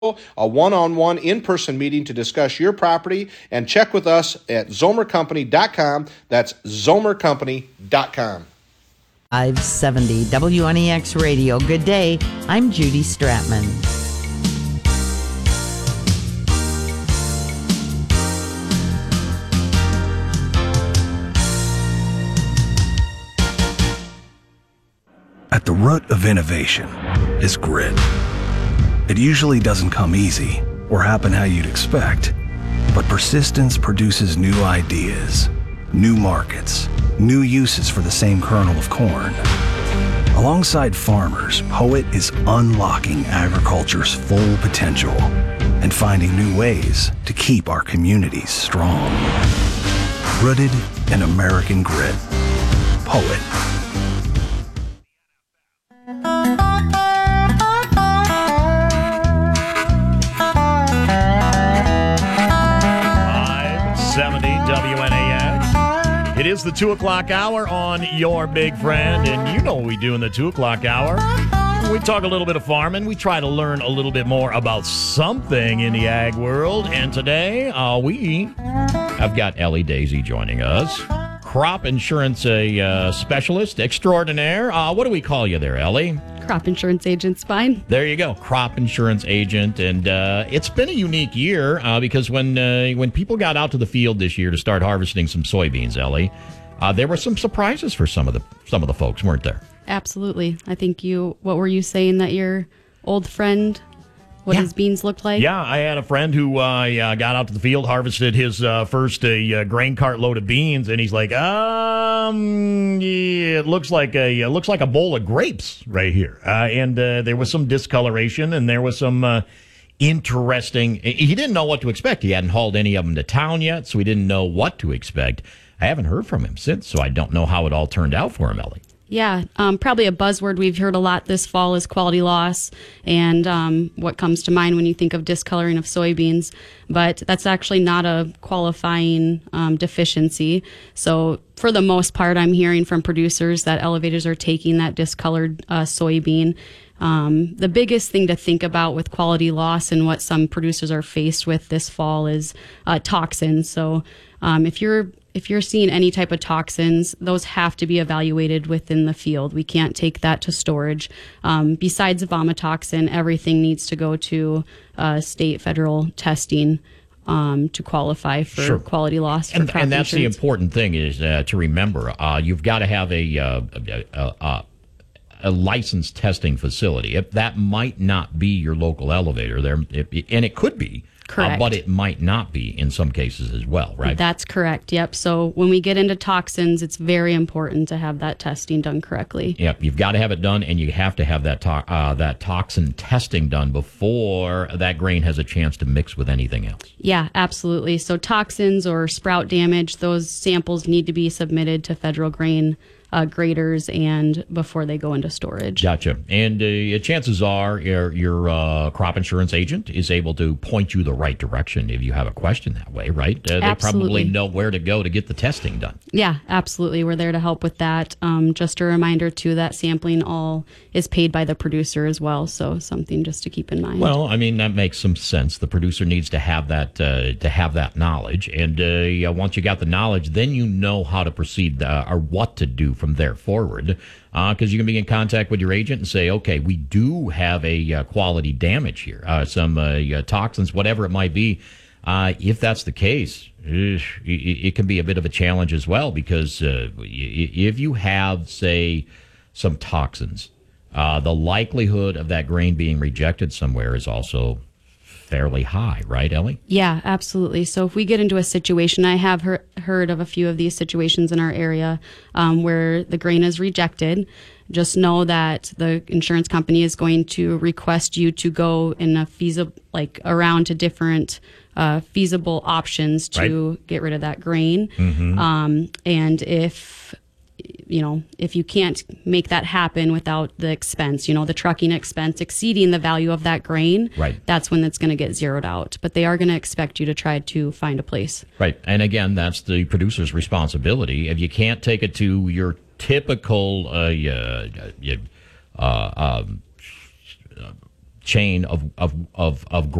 a one-on-one in-person meeting to discuss your property, and check with us at zomercompany.com. That's zomercompany.com. 570 WNEX Radio. Good day. I'm Judy Stratman. At the root of innovation is grit. It usually doesn't come easy or happen how you'd expect, but persistence produces new ideas, new markets, new uses for the same kernel of corn. Alongside farmers, Poet is unlocking agriculture's full potential and finding new ways to keep our communities strong. Rooted in American grit. Poet. WNAX. It is the 2 o'clock hour on Your Big Friend, and you know what we do in the 2 o'clock hour. We talk a little bit of farming. We try to learn a little bit more about something in the ag world, and today we have got Ellie Daisy joining us, crop insurance specialist extraordinaire. What do we call you there, Ellie? Crop insurance agent's fine. There you go, crop insurance agent, and it's been a unique year because when people got out to the field this year to start harvesting some soybeans, Ellie, there were some surprises for some of the folks, weren't there? Absolutely. I think what were you saying that your old friend, what his beans looked like? Yeah, I had a friend who got out to the field, harvested his first grain cart load of beans, and he's like, yeah, it looks like a bowl of grapes right here. And there was some discoloration, and there was some interesting. He didn't know what to expect. He hadn't hauled any of them to town yet, so he didn't know what to expect. I haven't heard from him since, so I don't know how it all turned out for him, Ellie. Yeah, probably a buzzword we've heard a lot this fall is quality loss, and what comes to mind when you think of discoloring of soybeans. But that's actually not a qualifying deficiency. So for the most part, I'm hearing from producers that elevators are taking that discolored soybean. The biggest thing to think about with quality loss and what some producers are faced with this fall is toxins. So if you're seeing any type of toxins, those have to be evaluated within the field. We can't take that to storage. Besides vomitoxin, everything needs to go to state, federal testing to qualify for quality loss. And that's the important thing is to remember. You've got to have a licensed testing facility. If that might not be your local elevator, and it could be. Correct. But it might not be in some cases as well, right? That's correct, yep. So when we get into toxins, it's very important to have that testing done correctly. Yep, you've got to have it done, and you have to have that toxin testing done before that grain has a chance to mix with anything else. Yeah, absolutely. So toxins or sprout damage, those samples need to be submitted to federal grain graders and before they go into storage. Gotcha. And chances are your crop insurance agent is able to point you the right direction if you have a question that way, right? They probably know where to go to get the testing done. Yeah, absolutely. We're there to help with that. Just a reminder, too, that sampling all is paid by the producer as well, so something just to keep in mind. Well, I mean, that makes some sense. The producer needs to have that knowledge, and once you got the knowledge, then you know how to proceed or what to do from there forward, because you can be in contact with your agent and say, okay, we do have a quality damage here, some toxins, whatever it might be. If that's the case, it can be a bit of a challenge as well, because if you have, say, some toxins, the likelihood of that grain being rejected somewhere is also fairly high, right, Ellie? Yeah, absolutely. So if we get into a situation, I have heard of a few of these situations in our area where the grain is rejected. Just know that the insurance company is going to request you to go in a around to different feasible options to get rid of that grain. Mm-hmm. And if you can't make that happen without the expense, the trucking expense exceeding the value of that grain, that's when it's going to get zeroed out. But they are going to expect you to try to find a place. Right. And again, that's the producer's responsibility. If you can't take it to your typical chain of